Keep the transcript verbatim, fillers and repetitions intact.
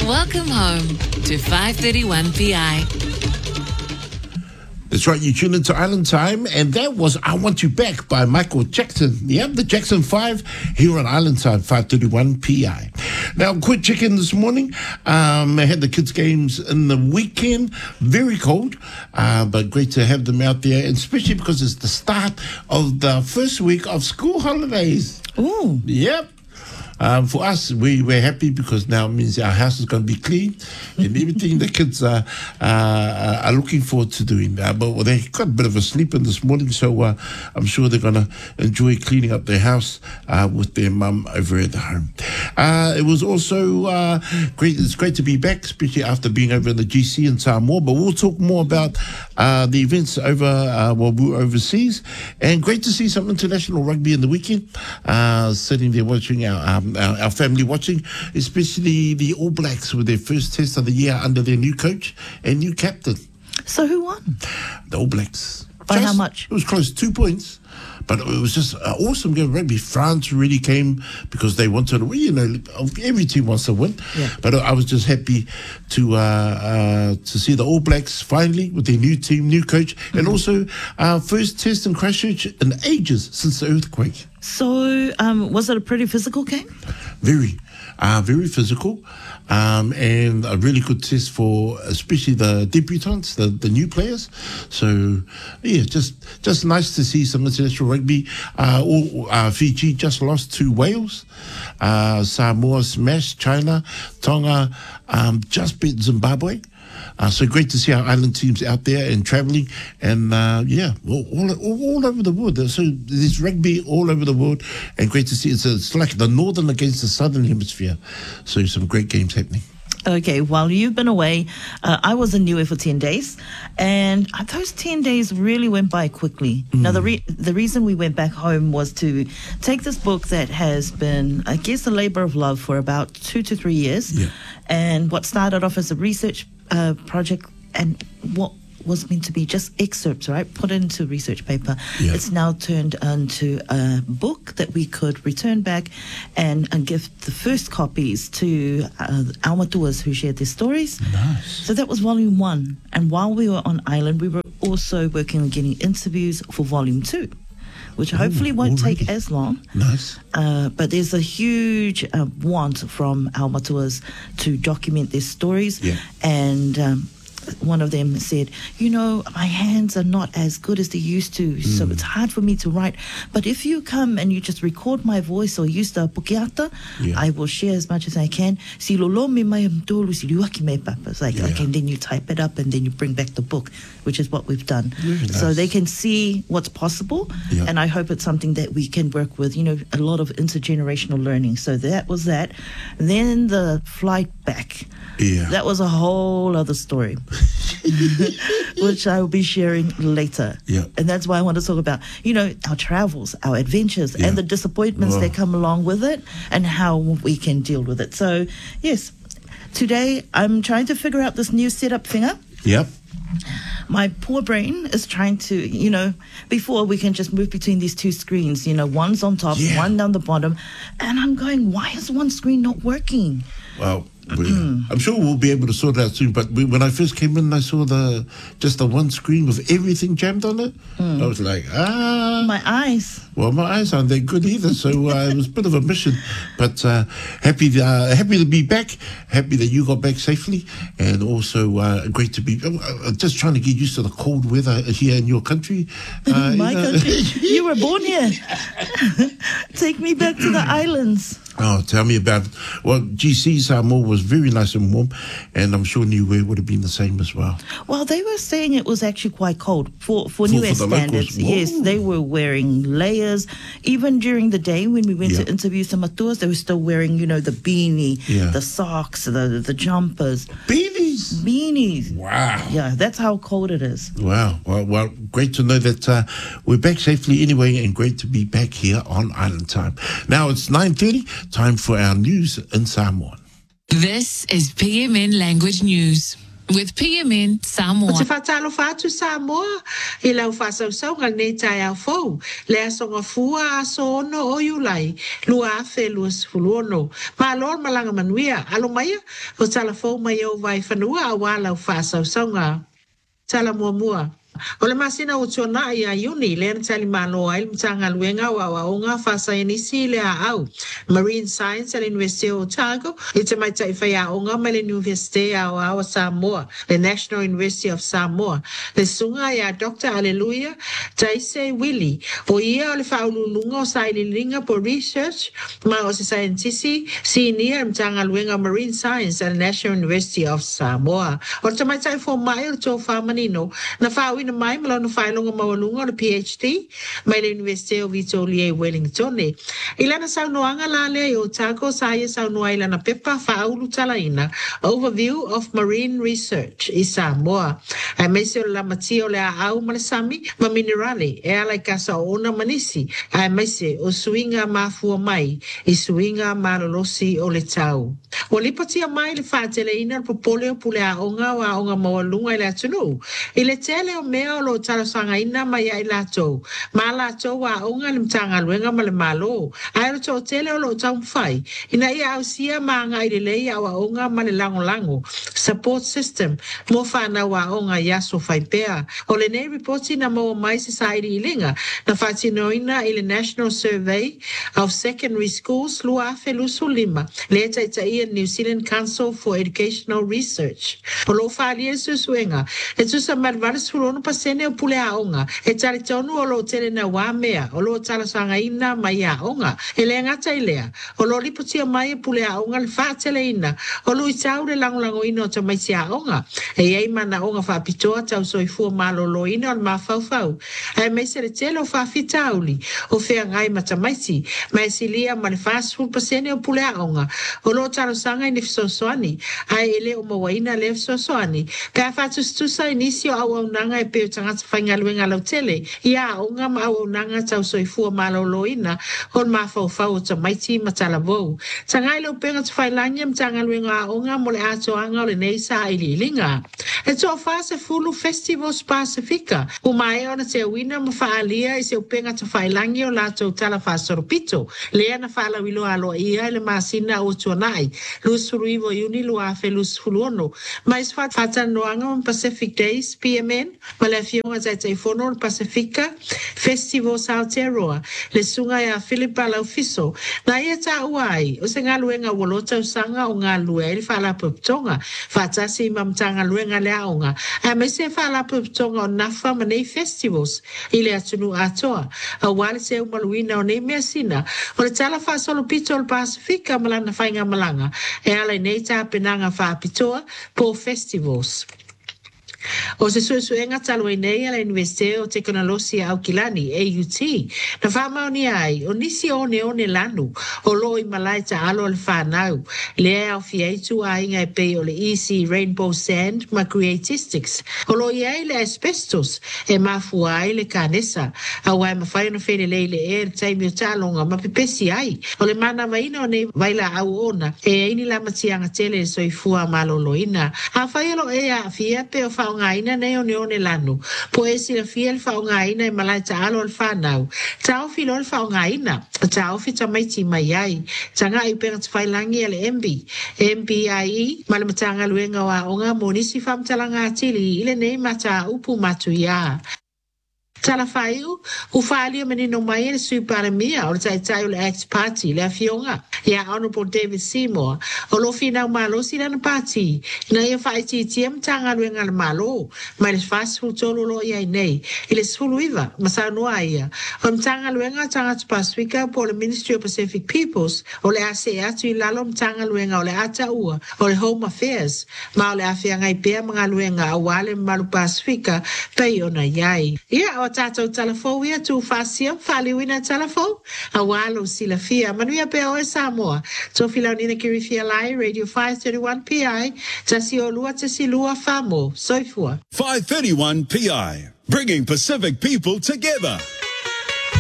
Welcome home to five thirty-one P I. That's right, you tune into Island Time, and that was I Want You Back by Michael Jackson. Yep, the Jackson five here on Island Time, five thirty-one P I. Now, quick check-in this morning. Um, I had the kids' games in the weekend. Very cold, uh, but great to have them out there, and especially because it's the start of the first week of school holidays. Ooh. Yep. Um, for us, we, we're happy because now it means our house is going to be clean and everything the kids are, uh, are looking forward to doing. Uh, but well, they got a bit of a sleep in this morning, so uh, I'm sure they're going to enjoy cleaning up their house uh, with their mum over at the home. Uh, it was also uh, great. It's great to be back, especially after being over in the G C in Samoa. But we'll talk more about uh, the events over uh, while we were overseas. And great to see some international rugby in the weekend. Uh, sitting there watching our um, Our, our family watching, especially the All Blacks with their first test of the year under their new coach and new captain. So who won? The All Blacks. By just, how much? It was close, two points. But it was just an awesome game of rugby. France really came because they wanted to win. You know, every team wants to win. Yeah. But I was just happy to uh, uh, to see the All Blacks finally with their new team, new coach, mm-hmm. and also our first test in Christchurch in ages since the earthquake. So um, was it a pretty physical game? Very. Uh, very physical, um, and a really good test for especially the debutants, the, the new players. So, yeah, just just nice to see some international rugby. Uh, all, uh, Fiji just lost to Wales. Uh, Samoa smashed China. Tonga um, just beat Zimbabwe. Uh, so great to see our island teams out there and travelling, and uh, yeah, all, all, all over the world. So there's rugby all over the world, and great to see. It's, it's like the northern against the southern hemisphere. So some great games happening. Okay, while you've been away, uh, I was in Niue for ten days, and those ten days really went by quickly. Mm. Now, the re- the reason we went back home was to take this book that has been, I guess, a labour of love for about two to three years, yeah. and what started off as a research uh, project and what was meant to be just excerpts, right, put into research paper. Yeah. It's now turned into a book that we could return back and, and give the first copies to uh, our matuas who shared their stories. Nice. So that was volume one. And while we were on island, we were also working on getting interviews for volume two, which oh, hopefully won't already take as long. Nice. Uh, but there's a huge uh, want from our matuas to document their stories. Yeah. And um, one of them said, you know, my hands are not as good as they used to, mm. so it's hard for me to write. But if you come and you just record my voice or use the pukeata, yeah. I will share as much as I can. Si lolo me mai mtolu si liwaki me papa. It's like, yeah. okay, and then you type it up and then you bring back the book, which is what we've done. Nice. So they can see what's possible, yeah. and I hope it's something that we can work with, you know, a lot of intergenerational learning. So that was that. And then the flight back. Yeah. That was a whole other story, which I will be sharing later. Yeah. And that's why I want to talk about, you know, our travels, our adventures, yeah. and the disappointments oh. that come along with it and how we can deal with it. So, yes, today I'm trying to figure out this new setup finger. Yep. My poor brain is trying to, you know, before we can just move between these two screens, you know, one's on top, yeah. one down the bottom. And I'm going, why is one screen not working? Well, we, I'm sure we'll be able to sort it out soon. But we, when I first came in, I saw the just the one screen with everything jammed on it. Mm. I was like, ah. My eyes. Well, my eyes aren't that good either, so uh, it was a bit of a mission. But uh, happy, to, uh, happy to be back. Happy that you got back safely, and also uh, great to be. Uh, just trying to get used to the cold weather here in your country. Uh, my you know. country. You were born here. Take me back to the islands. Oh, tell me about it. Well, G C Samoa was very nice and warm, and I'm sure Niue would have been the same as well. Well, they were saying it was actually quite cold for, for, for Niue standards. Yes, they were wearing layers. Even during the day when we went yeah. to interview some matuas, they were still wearing, you know, the beanie, yeah. the socks, the the jumpers. Beanies? Beanies. Wow. Yeah, that's how cold it is. Wow. Well, well great to know that uh, we're back safely anyway, and great to be back here on Island Time. Now it's nine thirty. Time for our news in Samoan. This is P M N Language News. With P M N O Samoa. te whatalo whātu Samoa, i lau whasau-sau ngal nei tai au fau. Le asonga fua aso ono o iulai, lua afe lua sifuluono. Ma alor malanga manuia, alo maia, o tala fau mai au vai whanua a wala u whasau-sau ngā. Tala mua mua. O le masina o tona i a iuni, le ana tali malo ai, mtanga luenga wa wa o ngā whasa inisi le a au. Marine Science at University of Otago, i te mai tai whai a o ngā mai le University a o awa Samoa, le National University of Samoa. Le sunga i a Doctor Alleluia, Taise Willie, o ia o le whaululunga o saililinga po research, ma o se scientisi, si nia mtanga luenga Marine Science at the National University of Samoa. O te mai tai fo mai o tō whamanino, na whauina mai malo no whailonga mawalunga o le PhD, mai le University of Victoria Wellington. I lana saunoanga la lea i Otago, sa ia saunoa i lana pepa whaulu talaina, Overview of Marine Research i Samoa. Ai meise o la mati o le a au malasami, ma minerale, e ala i kasa o ona manisi, ai meise o suinga mafua mai, i suinga marolosi o le tau. O lipatia mai le whaatele ina popole o pule a onga o a onga mawalunga i le atunu. I le tele o mea o lo talasanga ina mai ai lato. Ma lato wa onga le mtanga luenga ma le malo. Ai lo to tele o lo tau mwhai. Ina ia au sia maanga i le lei a wa onga ma le lango lango. Support system. Mo whana wa onga yaso whai pea. O le nei reporti na mo mai society i linga. Na whatino ina i le National Survey of Secondary Schools lua afe lusu lima. Le tai tai ia New Zealand Council for Educational Research. O lo whali e susuenga. E tusa marvara surono pasene o pule a onga. E tari tonu o lo tere na wamea. O lo tala sanga ina mai a onga. E le ngata i lea. O lo liputia mai e pule a onga le whaatele ina. O lo i tau le lango lango ina o tamaisi a onga. E ei mana onga whaapitoa tau soifua malo lo ina o le mawhau fau. E meise le tele o whaafitauli. O whea ngai matamaisi. Mai silia ma le whaasful pasene o pule a onga. O lo tala sanga i nifsosoani. Ai ele o mawaina le fsosoani. Pea whaatustusa inisio au au nanga e peo tangata whainga luenga lau tele. Ia o ngam au au nanga tau soifua malo loina. Hon mawhau fau o tamaiti matala vau. Tangai lo penga tu whailanya mtanga luenga a onga mo le ato anga o le neisa ili ilinga. E toa whaase fulu Festivals Pasifika. O mai ona te awina ma whaalia i se o penga tu whailanya o lato tala whaasoropito. Lea na whaala wilo alo ia le masina o tuanai. Lus furuivo iuni lua afe lus fuluono. Mais whatanoanga on Pacific Days, P M N, ma le fionga zai te fono Pacifica, Festival Aotearoa, le sunga ia Philippa Laufiso, na ia ta uai, o se ngā luenga walota usanga o ngā lue, ili whala puptonga, whatasi mamtanga luenga le aonga, a me se whala puptonga o nafa ma nei festivals, ili atunu atoa, a wale se umaluina o nei mea sina, o le tala wha solo pito o Pacifica malana whainga malanga, e ala nei ta penanga wha pitoa po festivals. O se suesuenga talo e nei ala University o Teknolosi au Kilani, A U T. Na whamaoni ai, o nisi one one lanu, o loi malai ta alo al whanau. Lea au fieitu a inga e pei o le E C Rainbow Sand ma Creatistics. O loi ai le asbestos, e mafu ai le kanesa. A wai ma whaino whele leile e le taimi o talonga ma pipesi ai. O le mana vaina o nei vaila au ona, e ini la matianga tele so i fua malo loina. A whaialo e a fia pe o whaonga ina nei o ne one lanu. Po e si la fia le whaonga ina e malai ta alo al whanau. Ta ofi lo le whaonga ina. Ta ofi ta maiti mai ai. Ta ngā i penga ta whailangi ale M B. M B I E, ma le matanga luenga wa o ngā monisi whamtalanga atili ile nei mata upu matu ia. Tala whaiu, u whaalia menino mai e sui paramia o le tai tai o le Act Party, le afionga. Ia Honourable David Seymour, o lo finau malo si lana party. Na ia whaiti tiam tanga luenga le malo, mai le whasfu tolo lo ia nei. I le sfulu iwa, masa noa ia. O mtanga luenga tanga tu Pasifika po le Ministry of Pacific Peoples, o le ase atu i lalo mtanga luenga o le ata ua, o le Home Affairs, ma o le afianga i pia mga luenga a wale malu Pasifika, pei ona iai. Ia o tatou talafou ia tu fasia faliwina talafou a walo sila fia manuia pe o Samoa to filaunina kirifia lai radio five thirty-one P I tasi o lua tasi lua famo soifua five thirty-one P I, bringing Pacific people together.